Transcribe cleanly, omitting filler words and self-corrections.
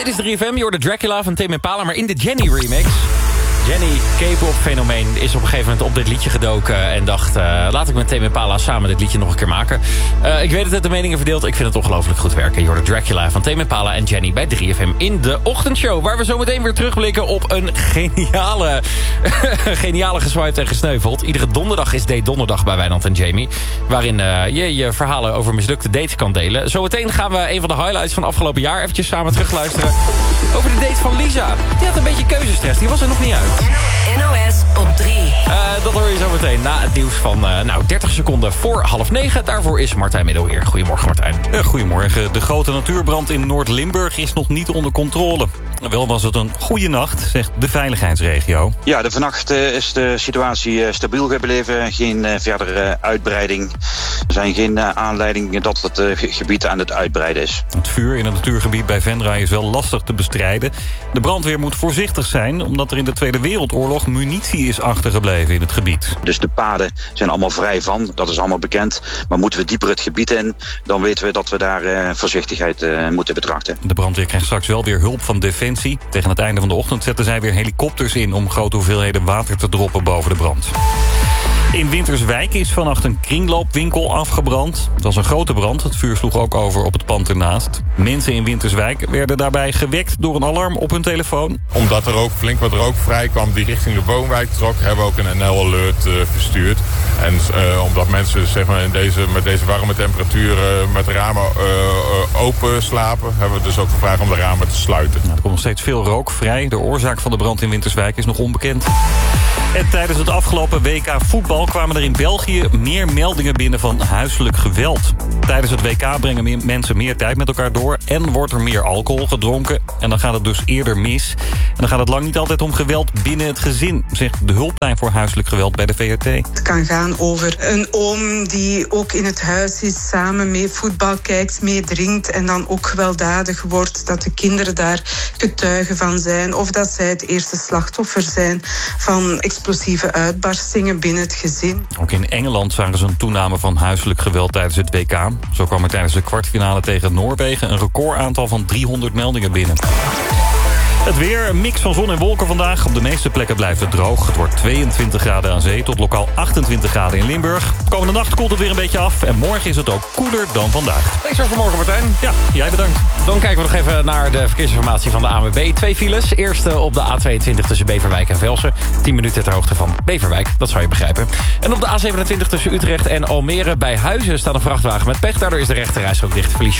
Dit is 3FM, je hoorde Dracula van Tame Impala, maar in de Jenny remix. Jenny, K-pop fenomeen, is op een gegeven moment op dit liedje gedoken en dacht, laat ik met Tame Impala samen dit liedje nog een keer maken. Ik weet het de meningen verdeeld, ik vind het ongelooflijk goed werken. Je hoorde Dracula van Tame Impala en Jenny bij 3FM in de ochtendshow, waar we zo meteen weer terugblikken op een geniale geswiped en gesneuveld. Iedere donderdag is Date Donderdag bij Wijnand en Jamie, waarin je verhalen over mislukte dates kan delen. Zometeen gaan we een van de highlights van afgelopen jaar eventjes samen terugluisteren over de date van Lisa. Die had een beetje keuzestress, die was er nog niet uit. NOS op 3. Dat hoor je zo meteen na het nieuws van 30 seconden voor 8:30. Daarvoor is Martijn Middelheer. Goedemorgen, Martijn. Goedemorgen. De grote natuurbrand in Noord-Limburg is nog niet onder controle. Wel was het een goede nacht, zegt de veiligheidsregio. Ja, de vannacht is de situatie stabiel gebleven. Geen verdere uitbreiding. Er zijn geen aanleidingen dat het gebied aan het uitbreiden is. Het vuur in het natuurgebied bij Venray is wel lastig te bestrijden. De brandweer moet voorzichtig zijn, omdat er in de Tweede Wereldoorlog munitie is achtergebleven in het gebied. Dus de paden zijn allemaal vrij van, dat is allemaal bekend. Maar moeten we dieper het gebied in, dan weten we dat we daar voorzichtigheid moeten betrachten. De brandweer krijgt straks wel weer hulp van Defensie. Tegen het einde van de ochtend zetten zij weer helikopters in om grote hoeveelheden water te droppen boven de brand. In Winterswijk is vannacht een kringloopwinkel afgebrand. Het was een grote brand. Het vuur sloeg ook over op het pand ernaast. Mensen in Winterswijk werden daarbij gewekt door een alarm op hun telefoon. Omdat er ook flink wat rook vrij kwam die richting de woonwijk trok, hebben we ook een NL-alert verstuurd. En omdat mensen zeg maar, met deze warme temperaturen met de ramen open slapen, hebben we dus ook gevraagd om de ramen te sluiten. Er komt nog steeds veel rook vrij. De oorzaak van de brand in Winterswijk is nog onbekend. En tijdens het afgelopen WK voetbal kwamen er in België meer meldingen binnen van huiselijk geweld. Tijdens het WK brengen mensen meer tijd met elkaar door en wordt er meer alcohol gedronken. En dan gaat het dus eerder mis. En dan gaat het lang niet altijd om geweld binnen het gezin, zegt de hulplijn voor huiselijk geweld bij de VRT. Het kan gaan over een oom die ook in het huis is, samen mee voetbal kijkt, mee drinkt en dan ook gewelddadig wordt, dat de kinderen daar getuigen van zijn of dat zij het eerste slachtoffer zijn van explosieve uitbarstingen binnen het gezin. Ook in Engeland zagen ze een toename van huiselijk geweld tijdens het WK. Zo kwam er tijdens de kwartfinale tegen Noorwegen een recordaantal van 300 meldingen binnen. Het weer, een mix van zon en wolken vandaag. Op de meeste plekken blijft het droog. Het wordt 22 graden aan zee tot lokaal 28 graden in Limburg. Komende nacht koelt het weer een beetje af. En morgen is het ook koeler dan vandaag. Thanks voor vanmorgen, Martijn. Ja, jij bedankt. Dan kijken we nog even naar de verkeersinformatie van de ANWB. 2 files. Eerste op de A22 tussen Beverwijk en Velsen. 10 minuten ter hoogte van Beverwijk, dat zou je begrijpen. En op de A27 tussen Utrecht en Almere bij Huizen staat een vrachtwagen met pech. Daardoor is de rechterrijstrook dicht. Verlies